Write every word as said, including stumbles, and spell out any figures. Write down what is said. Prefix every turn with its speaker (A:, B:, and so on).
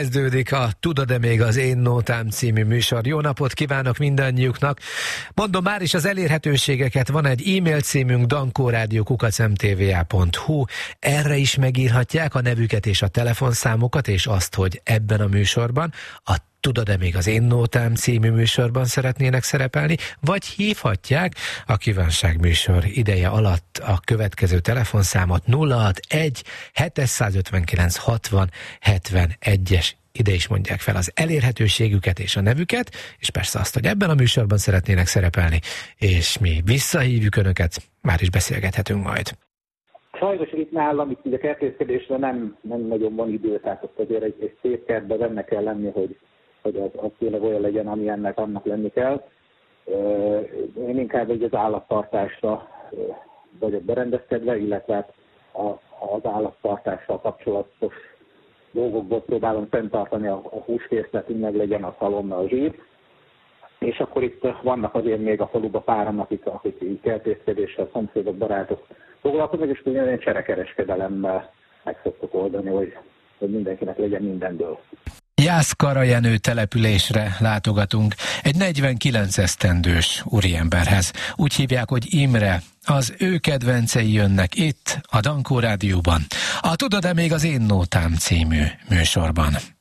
A: Kezdődik a Tudod-e még az Én Nótám című műsor. Jó napot kívánok mindannyiuknak. Mondom már is az elérhetőségeket. Van egy e-mail címünk dankórádió kukac em té vé á pont hu. Erre is megírhatják a nevüket és a telefonszámukat, és azt, hogy ebben a műsorban a Tudod-e még az Én Nótám című műsorban szeretnének szerepelni, vagy hívhatják a kívánság műsor ideje alatt a következő telefonszámot nulla hatvanegy hétszázötvenkilenc hatvan hetvenegyes. Ide is mondják fel az elérhetőségüket és a nevüket, és persze azt, hogy ebben a műsorban szeretnének szerepelni, és mi visszahívjuk Önöket, már is beszélgethetünk majd.
B: Sajnos itt nálam, itt ugye kertészkedésre nem, nem nagyon van idő, tehát ott azért egy, egy szép kertben benne kell lenni, hogy hogy az, az tényleg olyan legyen, ami ennek annak lenni kell. Én inkább egy az állattartásra vagyok berendezkedve, illetve az állattartással kapcsolatos dolgokból próbálom fenntartani a, a húskészletünk, meg legyen a szalonna, a zsír. És akkor itt vannak azért még a faluba páran, akik, akik így kertészkedéssel, szomszédok, barátok foglalkoznak, és ugyanilyen cserekereskedelemmel meg szoktuk oldani, hogy, hogy mindenkinek legyen mindenből.
A: Jászkara Jenő településre látogatunk egy negyvenkilenc esztendős úriemberhez. Úgy hívják, hogy Imre. Az ő kedvencei jönnek itt, a Dankó Rádióban. A Tudod-e még az Én Nótám című műsorban.